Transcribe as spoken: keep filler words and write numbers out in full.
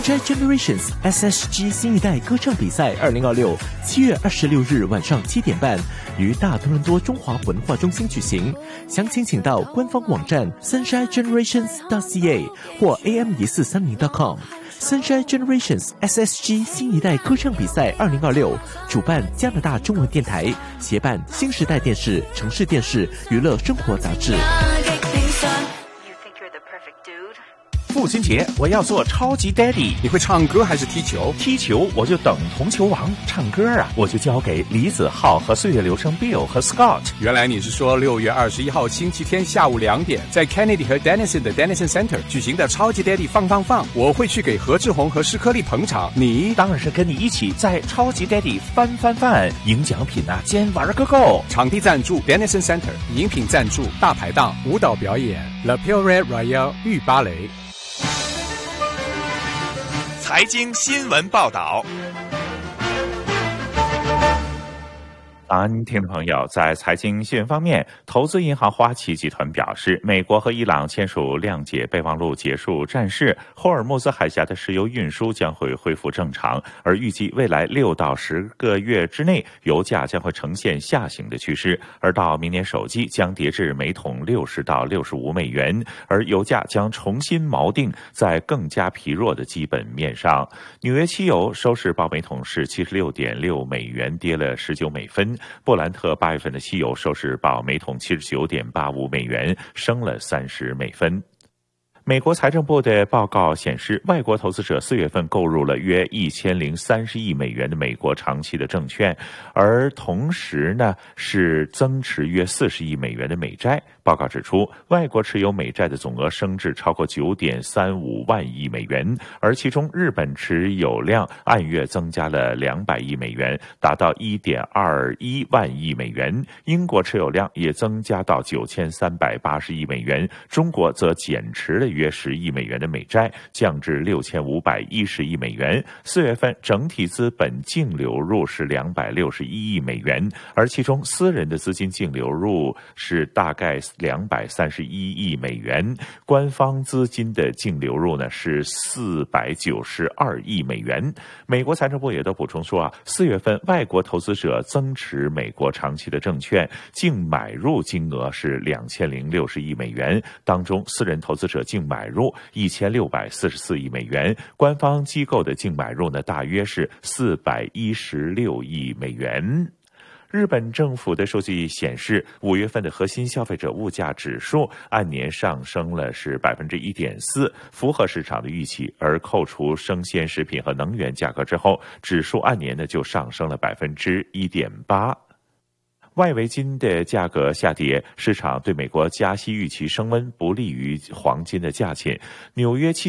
Sunshine Generations S S G 新一代歌唱比赛二零二六七月二十六日晚上七点半于大多伦多中华文化中心举行，详情请到官方网站 sunshine generations dot c a 或 a m 一四三零 dot com。Sunshine Generations S S G 新一代歌唱比赛二零二六主办加拿大中文电台，协办新时代电视、城市电视、娱乐生活杂志。 父亲节我要做超级 daddy。 你会唱歌还是踢球？ 踢球我就等同球王，唱歌啊我就交给李子浩和岁月流声 Bill 和 Scott。 原来你是说六月二十一号星期天下午两点在 Kennedy 和 Denison 的 Denison Center 举行的超级 daddy 放放放，我会去给何志宏和施颗粒捧场，你当然是跟你一起在超级 daddy 翻翻翻，赢奖品啊兼玩个够。 场地赞助 Denison Center， 饮品赞助大排档，舞蹈表演 Le Pure Royal 御芭蕾。 财经新闻报道。 早安，听众朋友，在财经新闻方面，投资银行花旗集团表示，美国和伊朗签署谅解备忘录结束战事，霍尔木兹海峡的石油运输将会恢复正常，而预计未来六到十个月之内，油价将会呈现下行的趋势，而到明年首季将跌至每桶六十到六十五美元，而油价将重新锚定在更加疲弱的基本面上。纽约期油收市报每桶是七十六点六美元，跌了十九美分。布兰特八月份的期油收市报每桶七十九点八五美元，升了三十美分。美国财政部的报告显示，外国投资者四月份购入了约一千零三十亿美元的美国长期的证券，而同时呢是增持约四十亿美元的美债。报告指出，外国持有美债的总额升至超过九点三五万亿美元，而其中日本持有量按月增加了两百亿美元，达到一点二一万亿美元。英国持有量也增加到九千三百八十亿美元，中国则减持了约十亿美元的美债，降至六千五百一十亿美元。四月份整体资本净流入是两百六十一亿美元，而其中私人的资金净流入是大概两百三十一亿美元，官方资金的净流入呢是四百九十二亿美元。美国财政部也都补充说啊，四月份外国投资者增持美国长期的证券，净买入金额是两千零六十亿美元，当中私人投资者净买入一千六百四十四亿美元，官方机构的净买入呢大约是四百一十六亿美元。日本政府的数据显示，五月份的核心消费者物价指数按年上升了是 百分之一点四， 符合市场的预期，而扣除生鲜食品和能源价格之后，指数按年呢就上升了 百分之一点八。外围金的价格下跌，市场对美国加息预期升温不利于黄金的价钱。纽约期